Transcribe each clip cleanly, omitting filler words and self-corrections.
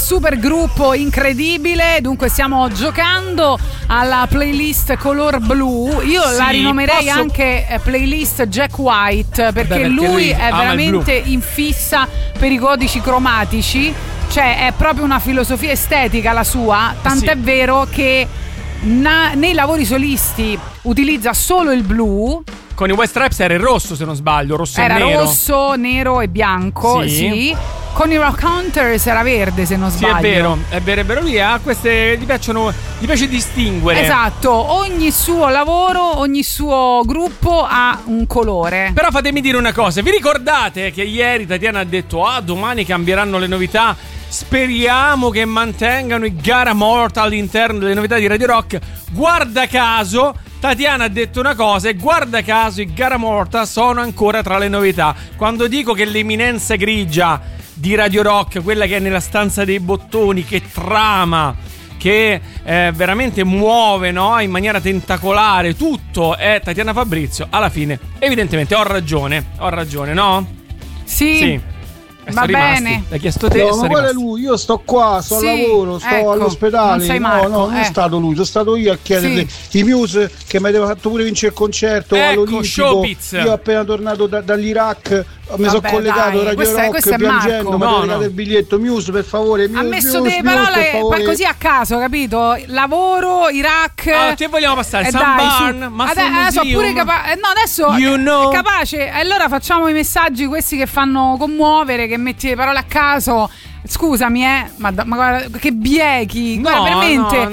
super gruppo incredibile. Dunque stiamo giocando alla playlist color blu. Io la rinomerei anche playlist Jack White, perché lui è veramente in fissa per i codici cromatici. Cioè è proprio una filosofia estetica la sua, tant'è vero che nei lavori solisti utilizza solo il blu. Con i White Stripes era il rosso, se non sbaglio, rosso e nero. Era rosso, nero e bianco, sì. Con i Rock Hunters era verde, se non sbaglio. Sì, è vero. Lui ha queste, gli piace distinguere. Esatto, ogni suo lavoro, ogni suo gruppo ha un colore. Però fatemi dire una cosa, vi ricordate che ieri Tatiana ha detto domani cambieranno le novità? Speriamo che mantengano i Gara Morta all'interno delle novità di Radio Rock. Guarda caso Tatiana ha detto una cosa e guarda caso i Gara Morta sono ancora tra le novità. Quando dico che l'eminenza grigia di Radio Rock, quella che è nella stanza dei bottoni, che trama, che veramente muove, no? In maniera tentacolare, tutto è Tatiana Fabrizio, alla fine evidentemente ho ragione, no? Sì. Va bene. L'hai chiesto te? No, ma qual è lui? Io sto qua, sto al lavoro, sto all'ospedale. Non sei Marco, non è stato lui, sono stato io a chiedergli i Muse che mi aveva fatto pure vincere il concerto all'Olimpico. Showbiz. Io appena tornato dall'Iraq mi sono collegato a Radio Rock piangendo, mi ha regalato il biglietto. Muse, per favore. Ha messo delle parole così a caso, capito? Lavoro, Iraq. Che vogliamo passare? San Barn, adesso pure adesso è capace. Allora facciamo i messaggi questi che fanno commuovere, che metti le parole a caso. Scusami, ma guarda che biechi. Guarda, veramente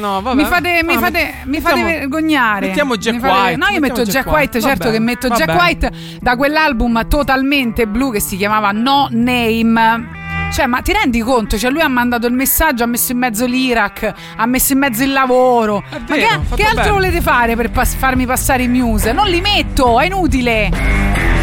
mi fate vergognare. Mettiamo Jack White. No, io metto Jack White, certo che metto Jack White da quell'album totalmente blu che si chiamava No Name. Cioè, ma ti rendi conto? Cioè, lui ha mandato il messaggio, ha messo in mezzo l'Iraq, ha messo in mezzo il lavoro. Vero, ma che altro volete fare per farmi passare i Muse? Non li metto, è inutile.